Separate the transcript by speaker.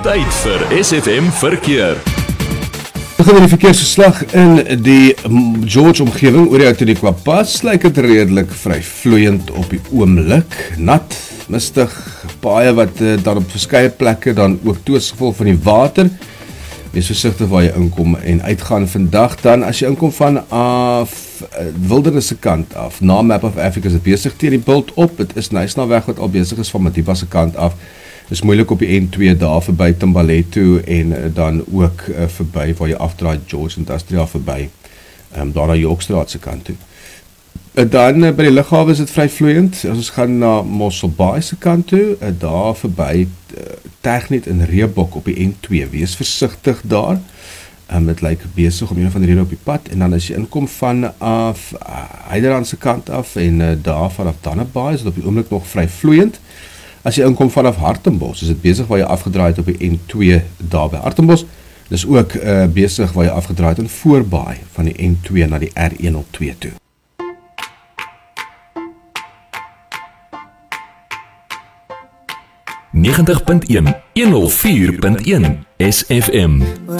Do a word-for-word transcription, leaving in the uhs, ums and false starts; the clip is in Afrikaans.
Speaker 1: Tyd vir S F M Verkeer.
Speaker 2: Begin met die verkeersverslag in die George omgewing oor die Outeniqua Pas, lyk dit redelik vry vloeiend op die oomblik. Nat, mistig, paaie wat uh, dan op verskeie plekke dan ook toe as gevolg van die water. Wees versigtig waar jy inkom en uitgaan vandag. Dan as jy inkom van af uh, Wildernisse kant af, na Map of Africa is dit besig teen die bult op. Dit is Nysnaweg wat al besig is van Madiba se kant af. Dit is moeilik op die N twee daar verby Timbaletto en uh, dan ook uh, verby waar jy afdraai George Industrial verby. Um, daar na Yorkstraat se kant toe. Uh, dan uh, by die lughawe is dit vry vloeiend. As ons gaan na Mossel Bay se kant toe, uh, daar verby uh, Tegnet en Reebok op die N twee. Wees versigtig daar. Um, dit lyk besig om een van die rede op die pad. En dan as jy inkom van af uh, Heiderand se kant af en uh, daar vanaf Dannebaai is dit op die oomblik nog vry vloeiend. As jy inkom vanaf Hartenbos, is dit besig waar jy afgedraai het op die N twee daar by Hartenbos. Dis ook uh, besig waar jy afgedraai het in Voorbaai van die N twee na die R een nul twee toe.
Speaker 1: negentig punt een, honderd vier punt een S F M.